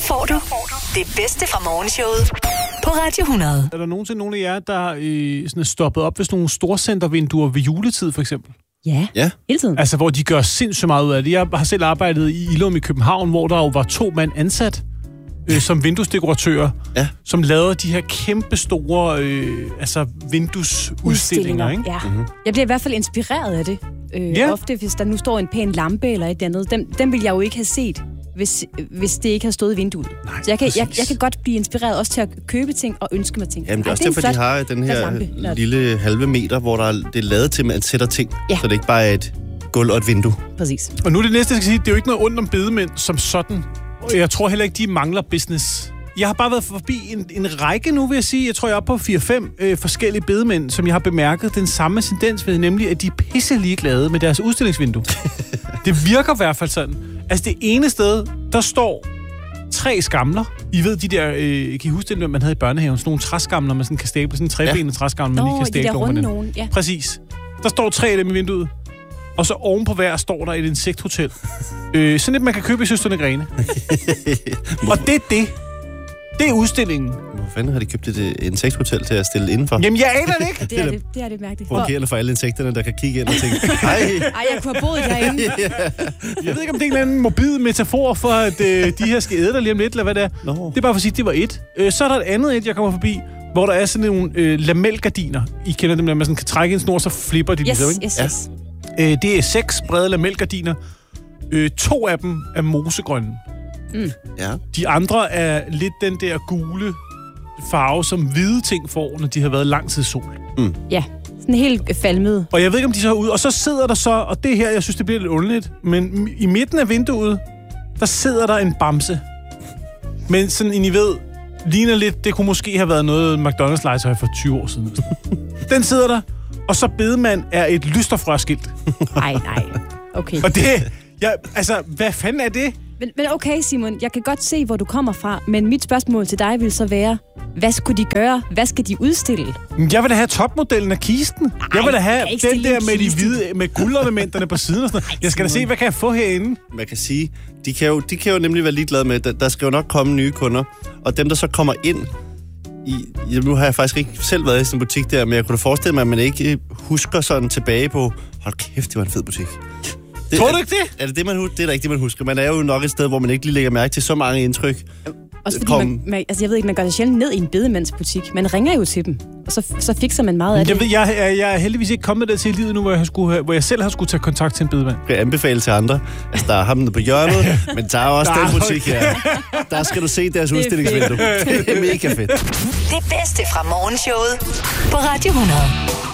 får du det bedste fra morgenshowet på Radio 100. Er der nogensinde nogen af jer, der sådan er stoppet op ved sådan nogle storcentervinduer ved juletid, for eksempel? Ja, hele tiden. Altså, hvor de gør sindssygt meget ud af det. Jeg har selv arbejdet i Illum i København, hvor der jo var 2 mand ansat som vinduesdekoratører, som lavede de her kæmpe store vinduesudstillinger. Ikke? Ja. Mm-hmm. Jeg bliver i hvert fald inspireret af det. Ofte, hvis der nu står en pæn lampe eller et eller andet, dem vil jeg jo ikke have set, hvis det ikke har stået i vinduet. Nej, så jeg kan godt blive inspireret også til at købe ting og ønske mig ting. Jamen, det er også derfor, de har den her lille halve meter, hvor det er lavet til, at man sætter ting, så det ikke bare er et gulv og et vindue. Præcis. Og nu det næste, jeg skal sige, det er jo ikke noget ondt om bedemænd som sådan. Og jeg tror heller ikke, de mangler business. Jeg har bare været forbi en række nu, vil jeg sige. Jeg tror, jeg er oppe på 4-5 forskellige bedemænd, som jeg har bemærket den samme tendens ved, nemlig at de er pisse ligeglade med deres udstillingsvindue. Det virker i hvert fald sådan. Altså det ene sted, der står 3 skamler. I ved de der, kan I huske den, man havde i børnehaven? Sådan nogle træskamler, man sådan kan stable. Sådan en trebenet træskamler, man lige kan stable over den. Ja. Præcis. Der står 3 af dem i vinduet. Og så oven på hver står der et insekthotel. Sådan et, man kan købe i Søsterne Grene. Og det er det. Det er udstillingen. Hvor fanden har de købt et insekthotel til at stille indenfor? Jamen, jeg aner det ikke. Det er det mærkeligt. Provokerende for alle insekterne, der kan kigge ind og tænke, ej, jeg kunne have boet derinde. Jeg ved ikke, om det er en eller anden morbid metafor for, at de her skal æde der lige om lidt, eller hvad det er. No. Det er bare for at sige, at det var et. Så er der et andet jeg kommer forbi, hvor der er sådan nogle lamelgardiner. I kender dem, der man sådan kan trække en snor, så flipper de ligesom, ikke? Yes. Det er 6 brede lamelgardiner. 2 af dem er mosegrønne. Mm. Ja. De andre er lidt den der gule farve, som hvide ting får, når de har været lang tid i sol. Mm. Ja, sådan helt falmet. Og jeg ved ikke, om de så er ude. Og så sidder der så, og det her, jeg synes, det bliver lidt underligt, men i midten af vinduet, der sidder der en bamse. Men sådan, I ved, ligner lidt, det kunne måske have været noget McDonald's-legetøj for 20 år siden. Den sidder der, og så bedemand er et lysterfrøskilt. Nej. Okay. Og det, hvad fanden er det? Men okay, Simon, jeg kan godt se, hvor du kommer fra, men mit spørgsmål til dig vil så være, hvad skulle de gøre? Hvad skal de udstille? Jeg vil da have topmodellen af kisten. Jeg vil da have den der med de hvide, med guldornamenterne på siden og sådan noget. Jeg skal da se, hvad kan jeg få herinde? Man kan sige, de kan jo nemlig være ligeglade med, der skal jo nok komme nye kunder, og dem, der så kommer ind nu har jeg faktisk ikke selv været i sådan en butik der, men jeg kunne da forestille mig, at man ikke husker sådan tilbage på, hold kæft, det var en fed butik. Tror du ikke det? Er det man husker? Det er da ikke det, man husker. Man er jo nok et sted, hvor man ikke lige lægger mærke til så mange indtryk. Også fordi jeg ved ikke, man gør det sjældent ned i en bedemandsbutik. Man ringer jo til dem, og så fikser man meget af det. Jeg er heldigvis ikke kommet der til i livet nu, hvor jeg selv har skulle tage kontakt til en bedemand. Jeg kan anbefale til andre. Altså, der er ham på hjørnet, men der er også den butik her. Der skal du se deres udstillingsvindue. Det er mega fedt. Det bedste fra morgenshowet på Radio 100.